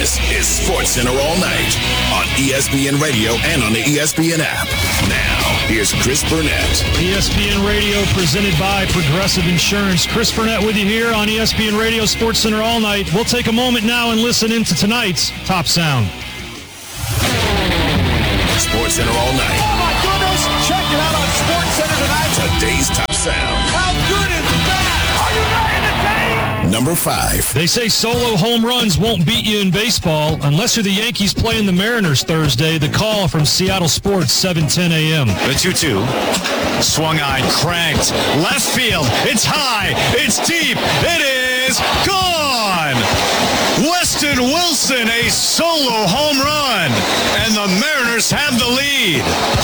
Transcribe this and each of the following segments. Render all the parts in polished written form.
This is SportsCenter All Night on ESPN Radio and on the ESPN app. Now, here's Chris Burnett. ESPN Radio presented by Progressive Insurance. Chris Burnett with you here on ESPN Radio, SportsCenter All Night. We'll take a moment now and listen into tonight's Top Sound. SportsCenter All Night. Oh my goodness! Check it out on SportsCenter tonight. Today's Top Sound. How good is that? Are you not entertained? Number 5. They say solo home runs won't beat you in baseball unless you're the Yankees playing the Mariners Thursday. The call from Seattle Sports, 7:10 a.m. The 2-2. Swung on, cranked. Left field. It's high. It's deep. It is gone. Weston Wilson, a solo home run. And the Mariners have the lead.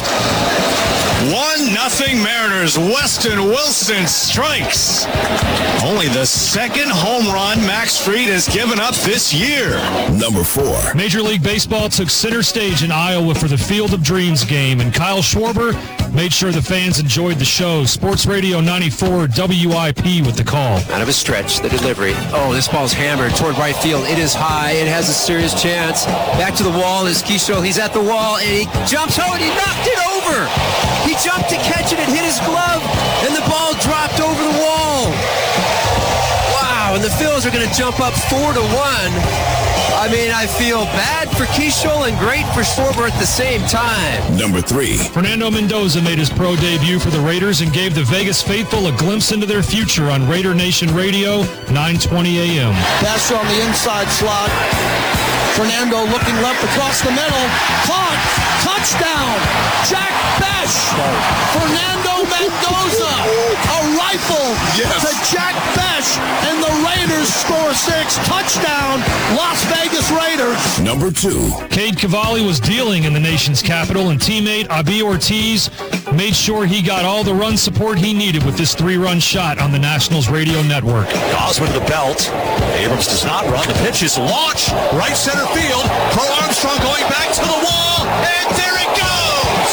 1-0 Mariners. Weston Wilson strikes. Only the second home run Max Fried has given up this year. Number 4. Major League Baseball took center stage in Iowa for the Field of Dreams game, and Kyle Schwarber made sure the fans enjoyed the show. Sports Radio 94 WIP with the call. Out of a stretch, the delivery. Oh, this ball's hammered toward right field. It is high. It has a serious chance. Back to the wall is Keyshaw. He's at the wall, and he jumps out, and he knocked it over. He jumped to catch it. It hit his glove, and the ball dropped over the wall. Wow, and the Phils are going to jump up 4-1. I mean, I feel bad for Keyshaw and great for Schwarber at the same time. Number 3. Fernando Mendoza made his pro debut for the Raiders and gave the Vegas faithful a glimpse into their future on Raider Nation Radio, 9:20 a.m. Pass on the inside slot. Fernando looking left across the middle. Caught. Touchdown. Jack Besh. Fernando Mendoza. A rifle to Jack Besh. And the Raiders score 6. Touchdown. Las Vegas Raiders. Number 2. Cade Cavalli was dealing in the nation's capital, and teammate Abi Ortiz made sure he got all the run support he needed with this 3-run shot on the Nationals radio network. Osmond to the belt. Abrams does not run. The pitch is launched. Right center field. Pro Armstrong going back to the wall. And there it goes.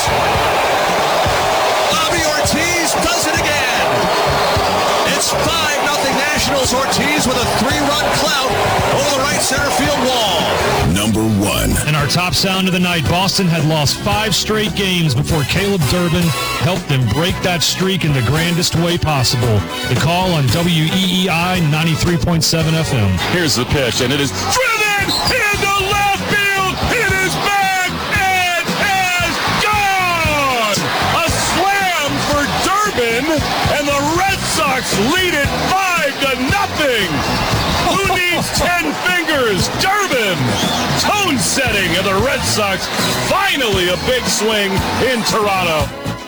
Bobby Ortiz does it again. It's 5-0 Nationals. Ortiz with a 3-run clout over the right center field wall. Number 1. In our top sound of the night, Boston had lost 5 straight games before Caleb Durbin helped them break that streak in the grandest way possible. The call on WEEI 93.7 FM. Here's the pitch, and it is driven into left field. It is back and has gone. A slam for Durbin, and the Red Sox lead it 5-0. Who needs 10 fingers? Durbin. Tone setting, and the Red Sox finally a big swing in Toronto.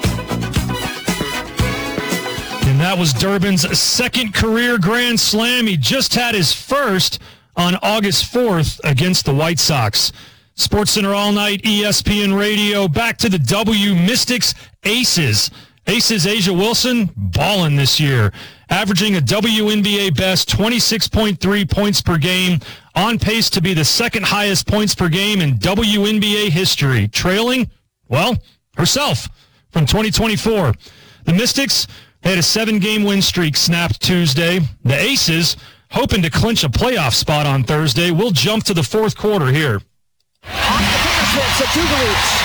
And that was Durbin's second career grand slam. He just had his first on August 4th against the White Sox. SportsCenter All Night, ESPN Radio. Back to the W. Mystics Aces. Aces A'ja Wilson balling this year, averaging a WNBA best 26.3 points per game, on pace to be the second highest points per game in WNBA history, trailing, well, herself from 2024. The Mystics, they had a 7-game win streak snapped Tuesday. The Aces, hoping to clinch a playoff spot on Thursday, will jump to the fourth quarter here. Off the fingertips of Dugaloots.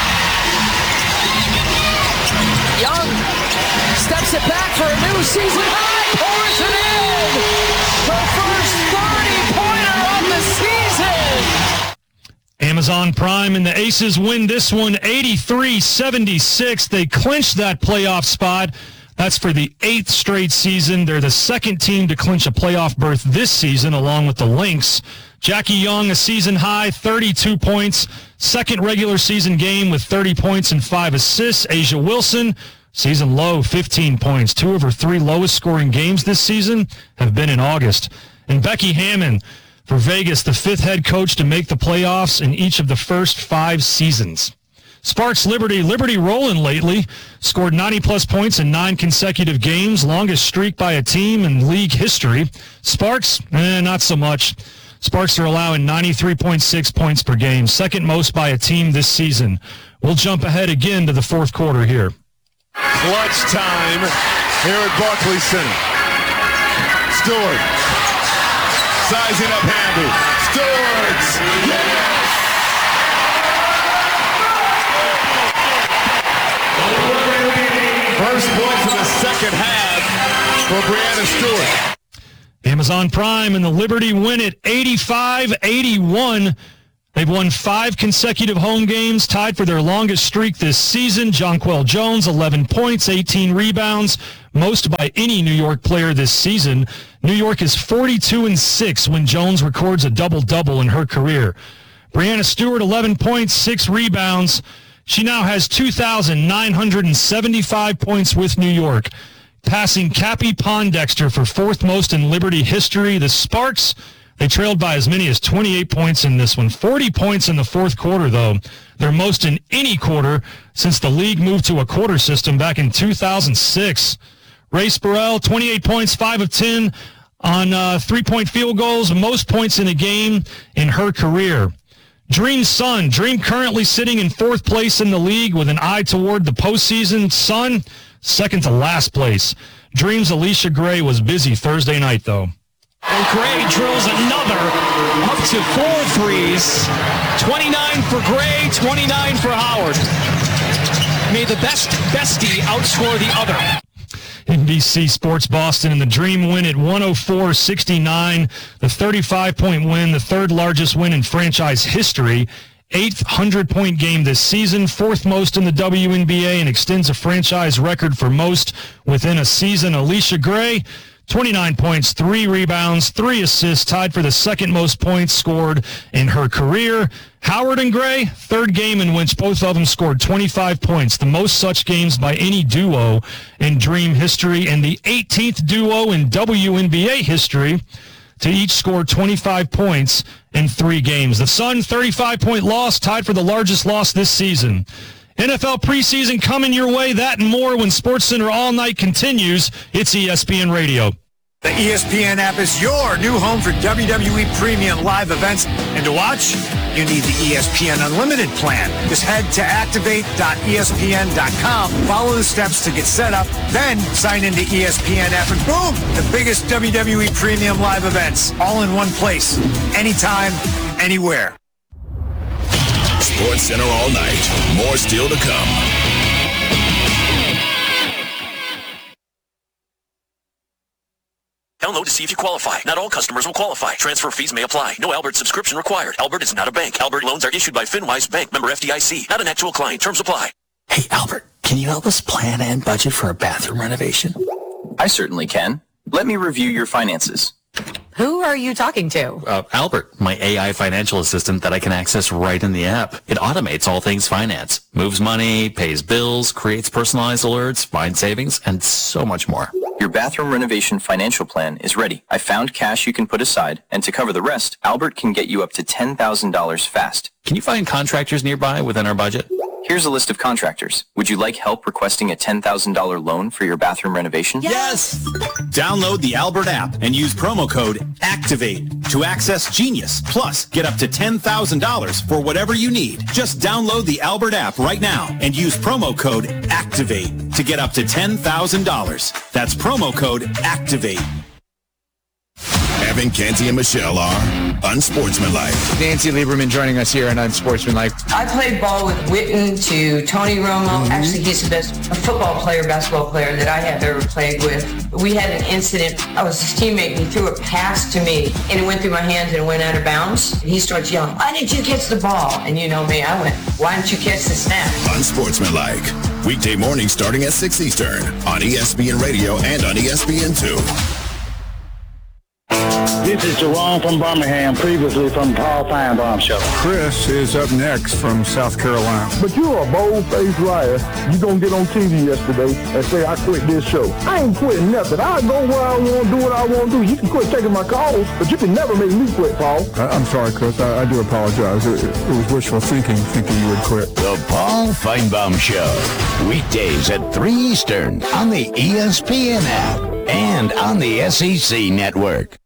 Young steps it back for a new season high, pours it in. Her first 30-pointer of the season. Amazon Prime and the Aces win this one 83-76. They clinch that playoff spot. That's for the 8th straight season. They're the second team to clinch a playoff berth this season, along with the Lynx. Jackie Young, a season high, 32 points. Second regular season game with 30 points and 5 assists. A'ja Wilson, season low, 15 points. 2 of her 3 lowest scoring games this season have been in August. And Becky Hammon for Vegas, the 5th head coach to make the playoffs in each of the first 5 seasons. Sparks Liberty rolling lately, scored 90-plus points in 9 consecutive games, longest streak by a team in league history. Sparks, not so much. Sparks are allowing 93.6 points per game, second most by a team this season. We'll jump ahead again to the fourth quarter here. Clutch time here at Barclays Center. Stewart sizing up Hamby. Stewart. Stewart. Amazon Prime and the Liberty win it 85-81. They've won 5 consecutive home games, tied for their longest streak this season. Jonquel Jones, 11 points, 18 rebounds, most by any New York player this season. New York is 42-6 when Jones records a double-double in her career. Breanna Stewart, 11 points, 6 rebounds. She now has 2,975 points with New York, passing Cappie Pondexter for 4th most in Liberty history. The Sparks, they trailed by as many as 28 points in this one. 40 points in the fourth quarter, though. Their most in any quarter since the league moved to a quarter system back in 2006. Race Burrell, 28 points, 5 of 10 on 3-point field goals, most points in a game in her career. Dream Sun, Dream currently sitting in 4th place in the league with an eye toward the postseason. Sun, second to last place. Dream's Alicia Gray was busy Thursday night, though. And Gray drills another up to 4 threes. 29 for Gray, 29 for Howard. May the best bestie outscore the other. NBC Sports Boston and the Dream win at 104-69. The 35-point win, the 3rd largest win in franchise history. 8th 100-point game this season, 4th most in the WNBA, and extends a franchise record for most within a season. Alicia Gray, 29 points, 3 rebounds, 3 assists, tied for the 2nd most points scored in her career. Howard and Gray, 3rd game in which both of them scored 25 points, the most such games by any duo in Dream history, and the 18th duo in WNBA history to each score 25 points in 3 games. The Sun, 35-point loss, tied for the largest loss this season. NFL preseason coming your way, that and more when SportsCenter All Night continues. It's ESPN Radio. The ESPN app is your new home for WWE Premium live events. And to watch, you need the ESPN Unlimited plan. Just head to activate.espn.com, follow the steps to get set up, then sign into ESPN app, and boom, the biggest WWE Premium live events, all in one place, anytime, anywhere. SportsCenter all night. More still to come. Download to see if you qualify. Not all customers will qualify. Transfer fees may apply. No Albert subscription required. Albert is not a bank. Albert loans are issued by FinWise Bank, member FDIC. Not an actual client. Terms apply. Hey, Albert, can you help us plan and budget for a bathroom renovation? I certainly can. Let me review your finances. Who are you talking to? Albert, my AI financial assistant that I can access right in the app. It automates all things finance, moves money, pays bills, creates personalized alerts, finds savings, and so much more. Your bathroom renovation financial plan is ready. I found cash you can put aside, and to cover the rest, Albert can get you up to $10,000 fast. Can you find contractors nearby within our budget? Here's a list of contractors. Would you like help requesting a $10,000 loan for your bathroom renovation? Yes! Download the Albert app and use promo code ACTIVATE to access Genius. Plus, get up to $10,000 for whatever you need. Just download the Albert app right now and use promo code ACTIVATE to get up to $10,000. That's promo code ACTIVATE. Evan, Canty, and Michelle are unsportsmanlike. Nancy Lieberman joining us here on Unsportsmanlike. I played ball with Witten to Tony Romo. Actually, he's the best football player, basketball player that I have ever played with. We had an incident. I was his teammate. He threw a pass to me, and it went through my hands and it went out of bounds. And he starts yelling, "Why didn't you catch the ball?" And you know me, I went, "Why didn't you catch the snap?" Unsportsmanlike. Weekday mornings starting at 6 Eastern on ESPN Radio and on ESPN2. This is Jerome from Birmingham, previously from Paul Feinbaum Show. Chris is up next from South Carolina. But you're a bold-faced liar. You gonna get on TV yesterday and say, I quit this show. I ain't quitting nothing. I go where I want to do what I want to do. You can quit taking my calls, but you can never make me quit, Paul. I'm sorry, Chris. I do apologize. It was wishful thinking you would quit. The Paul Feinbaum Show. Weekdays at 3 Eastern on the ESPN app and on the SEC Network.